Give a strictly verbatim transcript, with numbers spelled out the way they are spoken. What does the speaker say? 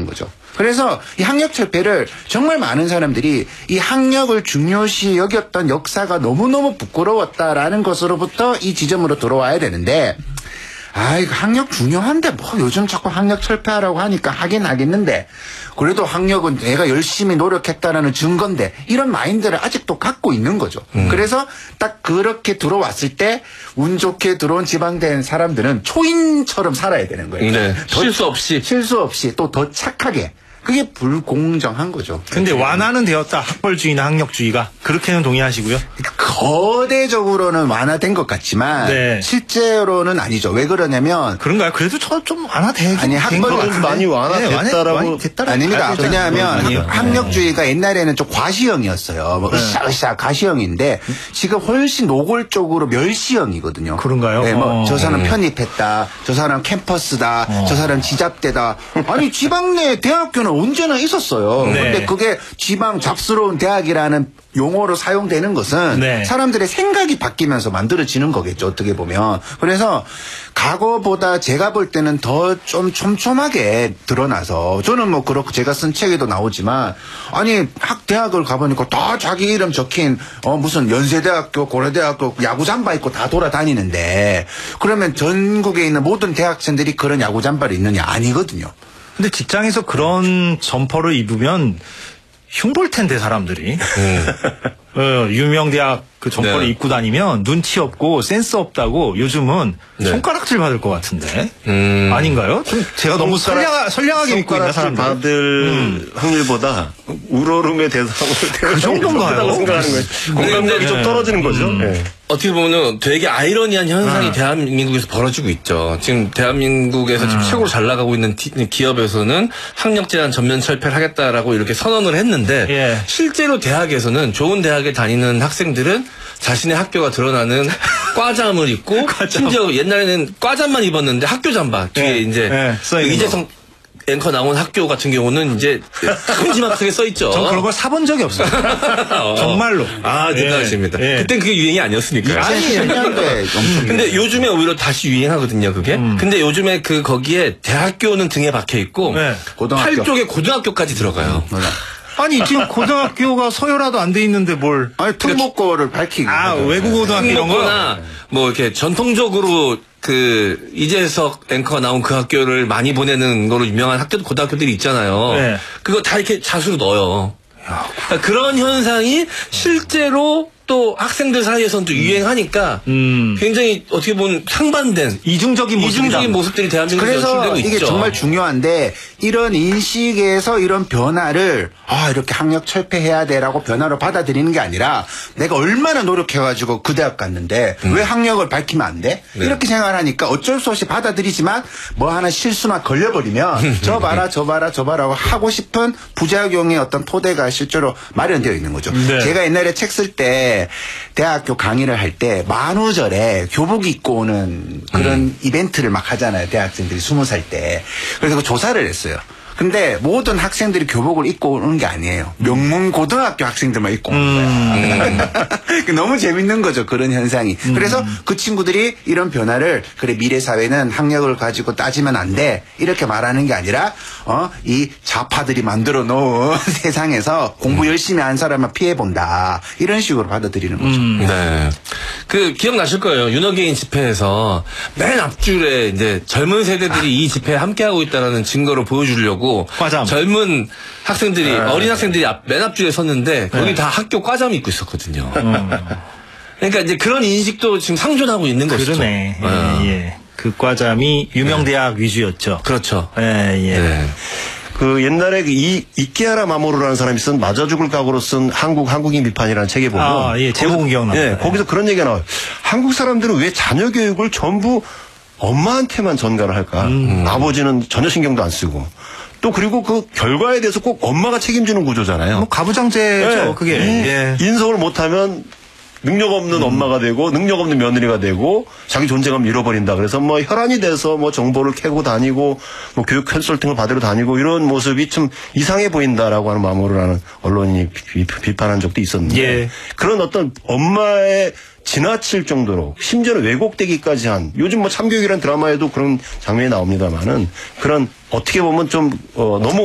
되는 거죠. 그래서 이 학력철폐를 정말 많은 사람들이 이 학력을 중요시 여겼던 역사가 너무너무 부끄러웠다라는 것으로부터 이 지점으로 들어와야 되는데 아, 이거 학력 중요한데 뭐 요즘 자꾸 학력 철폐하라고 하니까 하긴 하겠는데 그래도 학력은 내가 열심히 노력했다라는 증거인데 이런 마인드를 아직도 갖고 있는 거죠. 음. 그래서 딱 그렇게 들어왔을 때 운 좋게 들어온 지방된 사람들은 초인처럼 살아야 되는 거예요. 네. 실수 없이. 실수 없이 또 더 착하게. 그게 불공정한 거죠. 근데 완화는 되었다. 학벌주의나 학력주의가. 그렇게는 동의하시고요. 거대적으로는 완화된 것 같지만 네. 실제로는 아니죠. 왜 그러냐면 그런가요? 그래도 저 좀 완화되긴 아니 학벌은 많이 완화됐다라고 네, 아닙니다. 왜냐하면 네. 학력주의가 옛날에는 좀 과시형이었어요. 뭐 으쌰으쌰 네. 과시형인데 지금 훨씬 노골적으로 멸시형이거든요. 그런가요? 네, 뭐 저 어. 사람 편입했다. 저 사람 캠퍼스다. 어. 저 사람 지잡대다. 아니 지방 내 대학교는 언제나 있었어요. 네. 근데 그게 지방 잡스러운 대학이라는 용어로 사용되는 것은 네. 사람들의 생각이 바뀌면서 만들어지는 거겠죠. 어떻게 보면. 그래서 과거보다 제가 볼 때는 더 좀 촘촘하게 드러나서 저는 뭐 그렇고 제가 쓴 책에도 나오지만 아니 학 대학을 가보니까 다 자기 이름 적힌 어 무슨 연세대학교 고려대학교 야구 잠바 입고 다 돌아다니는데 그러면 전국에 있는 모든 대학생들이 그런 야구 잠바를 입느냐 아니거든요. 근데 직장에서 그런 점퍼를 입으면 흉볼 텐데 사람들이 음. 어, 유명 대학 그 점퍼를 네. 입고 다니면 눈치 없고 센스 없다고 요즘은 네. 손가락질 받을 것 같은데 음. 아닌가요? 좀 제가 너무 선량하, 선량하게 믿고 있나 사람들 받을 음. 확률보다 우러름의 대상을 그 정도인가요? 생각하는 거예요. 공감력이 네. 좀 떨어지는 거죠. 음. 네. 어떻게 보면은 되게 아이러니한 현상이 아. 대한민국에서 벌어지고 있죠. 지금 대한민국에서 아. 지금 최고로 잘 나가고 있는 기업에서는 학력 제한 전면 철폐를 하겠다라고 이렇게 선언을 했는데 예. 실제로 대학에서는 좋은 대학에 다니는 학생들은 자신의 학교가 드러나는 과잠을 입고 과잠. 심지어 옛날에는 과잠만 입었는데 학교 잠바 뒤에 예. 이제 예. 이재성 앵커 나온 학교 같은 경우는 이제 큼지막하게 써있죠. 전 그런 걸 사본 적이 없어요. 어. 정말로. 아, 대단하십니다. 예. 그땐 그게 유행이 아니었으니까요. 이천십 년대 엄청. 근데 요즘에 오히려 다시 유행하거든요, 그게. 음. 근데 요즘에 그 거기에 대학교는 등에 박혀 있고 네. 고등학교. 팔 쪽에 고등학교까지 들어가요. 음. 아니 지금 고등학교가 서열화도 안 돼 있는데 뭘? 아니 특목고를 밝히기. 아 외국 고등학교 이런 거나 뭐 이렇게 전통적으로 그 이재석 앵커가 나온 그 학교를 많이 보내는 거로 유명한 학교 고등학교들이 있잖아요. 네. 그거 다 이렇게 자수로 넣어요. 그러니까 그런 현상이 실제로 또 학생들 사이에서는 또 유행하니까 음. 굉장히 어떻게 보면 상반된 이중적인 모습이다. 이중적인 모습들이 대한민국에 그래서 연출되고 이게 있죠. 정말 중요한데 이런 인식에서 이런 변화를 아 이렇게 학력 철폐해야 돼라고 변화로 받아들이는 게 아니라 내가 얼마나 노력해가지고 그 대학 갔는데 음. 왜 학력을 밝히면 안 돼? 네. 이렇게 생각을 하니까 어쩔 수 없이 받아들이지만 뭐 하나 실수나 걸려버리면 저 봐라 저 봐라 저 봐라고 하고 싶은 부작용의 어떤 토대가 실제로 마련되어 있는 거죠. 네. 제가 옛날에 책 쓸 때 대학교 강의를 할 때 만우절에 교복 입고 오는 그런 음. 이벤트를 막 하잖아요. 대학생들이 스무 살 때. 그래서 그 조사를 했어요. 근데 모든 학생들이 교복을 입고 오는 게 아니에요. 명문 고등학교 학생들만 입고 오는 음. 거야. 너무 재밌는 거죠. 그런 현상이. 음. 그래서 그 친구들이 이런 변화를 그래 미래 사회는 학력을 가지고 따지면 안 돼. 이렇게 말하는 게 아니라 어, 이 좌파들이 만들어 놓은 세상에서 공부 열심히 한 사람만 피해 본다. 이런 식으로 받아들이는 거죠. 음. 네. 그 기억나실 거예요. 윤호개인 집회에서 맨 앞줄에 이제 젊은 세대들이 아. 이 집회에 함께하고 있다는 증거를 보여주려고 과잠. 젊은 학생들이 네. 어린 학생들이 앞, 맨 앞줄에 섰는데 거기 네. 다 학교 과잠 입고 있었거든요. 음. 그러니까 이제 그런 인식도 지금 상존하고 있는 것이죠. 그러네. 어. 예, 예. 그 과잠이 유명 대학 네. 위주였죠. 그렇죠. 예, 예. 네. 그 옛날에 이 이케하라 마모루라는 사람이 쓴 맞아 죽을 각오로 쓴 한국 한국인 비판이라는 책에 보면 아, 예, 제목은 기억나요. 예, 거기서 그런 얘기가 나와요. 한국 사람들은 왜 자녀 교육을 전부 엄마한테만 전가를 할까? 음. 아버지는 전혀 신경도 안 쓰고. 또 그리고 그 결과에 대해서 꼭 엄마가 책임지는 구조잖아요. 뭐 가부장제죠. 네. 그게. 예. 인성을 못하면 능력 없는 음. 엄마가 되고 능력 없는 며느리가 되고 자기 존재감을 잃어버린다. 그래서 뭐 혈안이 돼서 뭐 정보를 캐고 다니고 뭐 교육 컨설팅을 받으러 다니고 이런 모습이 좀 이상해 보인다라고 하는 마모루라는 언론이 비, 비판한 적도 있었는데 예. 그런 어떤 엄마의 지나칠 정도로 심지어는 왜곡되기까지 한 요즘 뭐 참교육이라는 드라마에도 그런 장면이 나옵니다만은 그런 어떻게 보면 좀 어, 너무